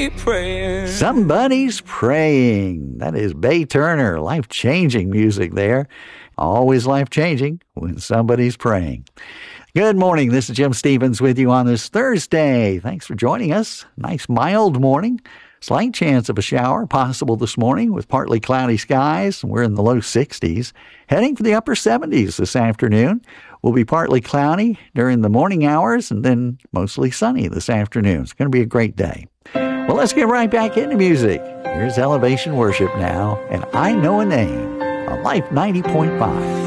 somebody praying. Somebody's praying. That is Bay Turner. Life-changing music there. Always life-changing when somebody's praying. Good morning. This is Jim Stevens with you on this Thursday. Thanks for joining us. Nice mild morning. Slight chance of a shower possible this morning with partly cloudy skies. We're in the low 60s. Heading for the upper 70s this afternoon. Will be partly cloudy during the morning hours and then mostly sunny this afternoon. It's going to be a great day. Well, let's get right back into music. Here's Elevation Worship now, and I Know a Name on Life 90.5.